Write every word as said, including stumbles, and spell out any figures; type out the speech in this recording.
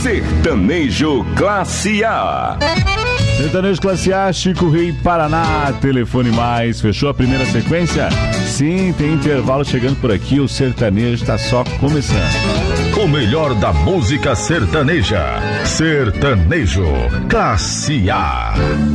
Sertanejo Classe A. Sertanejo Classe A, Chico Rei, Paraná, Telefone Mais. Fechou a primeira sequência? Sim, tem intervalo chegando por aqui. O sertanejo está só começando. O melhor da música sertaneja. Sertanejo Classe A.